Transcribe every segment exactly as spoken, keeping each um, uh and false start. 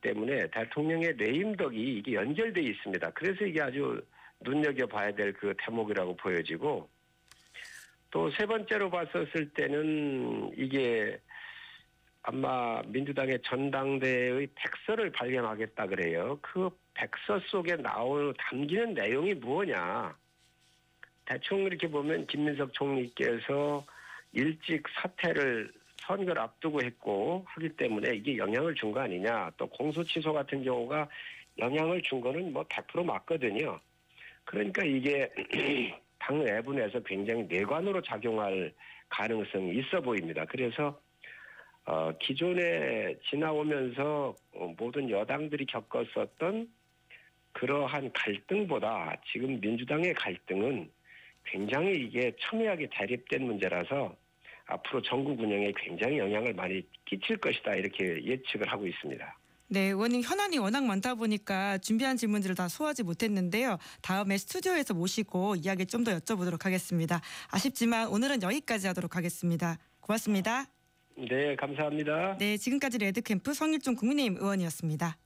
때문에 대통령의 레임덕이 이게 연결되어 있습니다. 그래서 이게 아주 눈여겨봐야 될 그 대목이라고 보여지고, 또 세 번째로 봤었을 때는 이게 아마 민주당의 전당대회의 백서를 발견하겠다 그래요. 그 백서 속에 나올 담기는 내용이 무엇냐. 대충 이렇게 보면 김민석 총리께서 일찍 사퇴를 선거를 앞두고 했고 하기 때문에 이게 영향을 준 거 아니냐. 또 공소 취소 같은 경우가 영향을 준 거는 뭐 백 퍼센트 맞거든요. 그러니까 이게 당 내분에서 굉장히 내관으로 작용할 가능성이 있어 보입니다. 그래서 어, 기존에 지나오면서 모든 여당들이 겪었었던 그러한 갈등보다 지금 민주당의 갈등은 굉장히 이게 첨예하게 대립된 문제라서 앞으로 전국 운영에 굉장히 영향을 많이 끼칠 것이다 이렇게 예측을 하고 있습니다. 네, 의원님 현안이 워낙 많다 보니까 준비한 질문들을 다 소화하지 못했는데요. 다음에 스튜디오에서 모시고 이야기 좀 더 여쭤보도록 하겠습니다. 아쉽지만 오늘은 여기까지 하도록 하겠습니다. 고맙습니다. 네, 감사합니다. 네, 지금까지 레드캠프 성일종 국민의힘 의원이었습니다.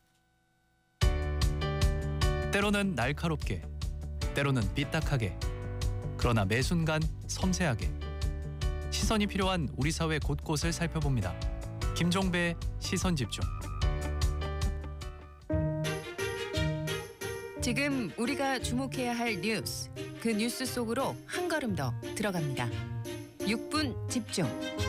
때로는 날카롭게, 때로는 삐딱하게, 그러나 매 순간 섬세하게 시선이 필요한 우리 사회 곳곳을 살펴봅니다. 김종배의 시선집중. 지금 우리가 주목해야 할 뉴스, 그 뉴스 속으로 한 걸음 더 들어갑니다. 육 분 집중.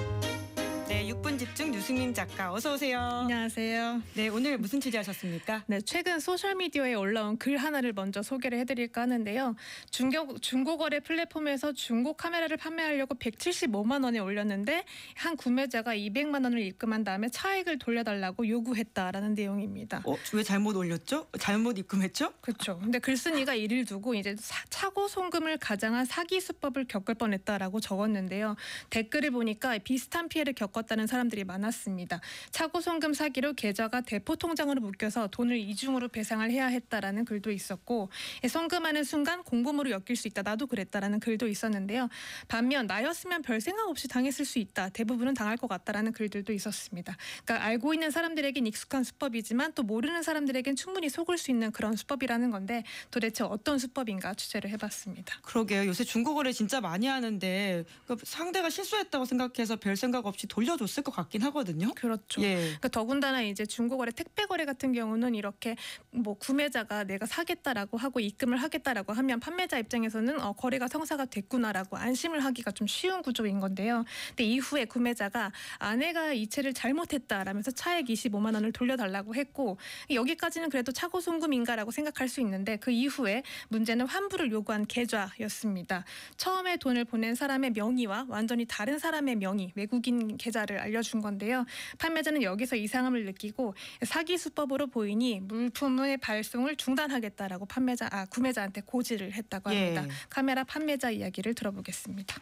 네, 육 분 집중 유승민 작가 어서 오세요. 안녕하세요. 네, 오늘 무슨 취재하셨습니까? 네, 최근 소셜미디어에 올라온 글 하나를 먼저 소개를 해드릴까 하는데요. 중고, 중고거래 플랫폼에서 중고 카메라를 판매하려고 백칠십오만 원에 올렸는데 한 구매자가 이백만 원을 입금한 다음에 차액을 돌려달라고 요구했다라는 내용입니다. 어, 왜 잘못 올렸죠? 잘못 입금했죠? 그렇죠. 근데 글쓴이가 이를 두고 이제 사, 차고 송금을 가장한 사기 수법을 겪을 뻔했다라고 적었는데요. 댓글을 보니까 비슷한 피해를 겪었다는 사람들이 많았습니다. 차고 송금 사기로 계좌가 대포 통장으로 묶여서 돈을 이중으로 배상을 해야 했다라는 글도 있었고, 송금하는 순간 공범으로 엮일 수 있다. 나도 그랬다라는 글도 있었는데요. 반면 나였으면 별 생각 없이 당했을 수 있다. 대부분은 당할 것 같다라는 글들도 있었습니다. 그러니까 알고 있는 사람들에겐 익숙한 수법이지만 또 모르는 사람들에겐 충분히 속을 수 있는 그런 수법이라는 건데 도대체 어떤 수법인가 취재를 해봤습니다. 그러게요. 요새 중고거래 진짜 많이 하는데 그러니까 상대가 실수했다고 생각해서 별 생각 없이 돌려줬을 것 같긴 하거든요. 그렇죠. 예. 그러니까 더군다나 이제 중고거래 택배거래 같은 경우는 이렇게 뭐 구매자가 내가 사겠다라고 하고 입금을 하겠다라고 하면 판매자 입장에서는 어, 거래가 성사가 됐구나라고 안심을 하기가 좀 쉬운 구조인 건데요. 근데 이후에 구매자가 아내가 이체를 잘못했다라면서 차액 이십오만 원을 돌려달라고 했고, 여기까지는 그래도 차고 송금인가라고 생각할 수 있는데 그 이후에 문제는 환불을 요구한 계좌였습니다. 처음에 돈을 보낸 사람의 명의와 완전히 다른 사람의 명의, 외국인 계좌를 알려준 건데요. 판매자는 여기서 이상함을 느끼고 사기 수법으로 보이니 물품의 발송을 중단하겠다라고 판매자, 아 구매자한테 고지를 했다고 합니다. 예. 카메라 판매자 이야기를 들어보겠습니다.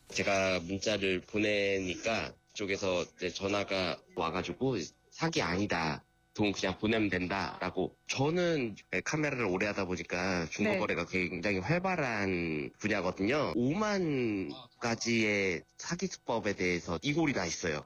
제가 문자를 보내니까 그쪽에서 이제 전화가 와가지고 사기 아니다. 돈 그냥 보내면 된다라고. 저는 카메라를 오래 하다 보니까 중고거래가 네. 굉장히 활발한 분야거든요. 오만 가지의 사기 수법에 대해서 이골이 나 있어요.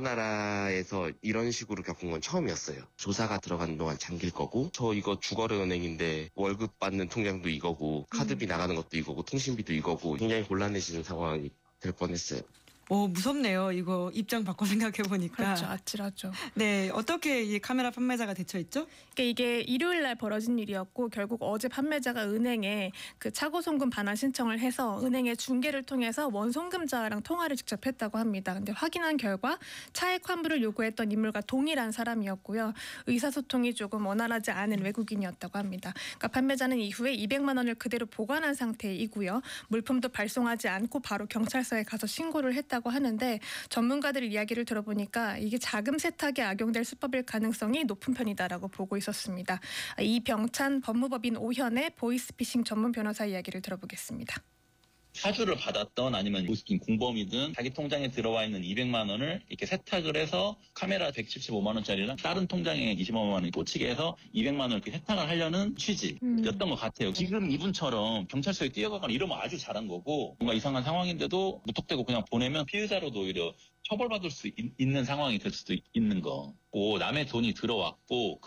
중고나라에서 이런 식으로 겪은 건 처음이었어요. 조사가 들어가는 동안 잠길 거고, 저 이거 주거래은행인데 월급 받는 통장도 이거고 카드비 음. 나가는 것도 이거고 통신비도 이거고 굉장히 곤란해지는 상황이 될 뻔했어요. 오, 무섭네요. 이거 입장 바꿔 생각해 보니까. 그렇죠. 아찔하죠. 네, 어떻게 이 카메라 판매자가 대처했죠? 그러니까 이게 일요일 날 벌어진 일이었고 결국 어제 판매자가 은행에 그 차고 송금 반환 신청을 해서 은행의 중개를 통해서 원송금자랑 통화를 직접 했다고 합니다. 근데 확인한 결과 차액 환불을 요구했던 인물과 동일한 사람이었고요. 의사소통이 조금 원활하지 않은 외국인이었다고 합니다. 그러니까 판매자는 이후에 이백만 원을 그대로 보관한 상태이고요. 물품도 발송하지 않고 바로 경찰서에 가서 신고를 했다고 하는데, 전문가들 이야기를 들어보니까 이게 자금 세탁에 악용될 수법일 가능성이 높은 편이다라고 보고 있었습니다. 이병찬 법무법인 오현의 보이스피싱 전문 변호사 이야기를 들어보겠습니다. 사주를 받았던 아니면 모스킨 공범이든 자기 통장에 들어와 있는 이백만 원을 이렇게 세탁을 해서 카메라 백칠십오만 원짜리랑 다른 통장에 이십오만 원을 꽂히게 해서 이백만 원을 이렇게 세탁을 하려는 취지였던 음. 것 같아요. 지금 이분처럼 경찰서에 뛰어가거나 이러면 아주 잘한 거고, 뭔가 이상한 상황인데도 무턱대고 그냥 보내면 피해자로도 오히려 처벌받을 수 있, 있는 상황이 될 수도 있는 거. 남의 돈이 들어왔고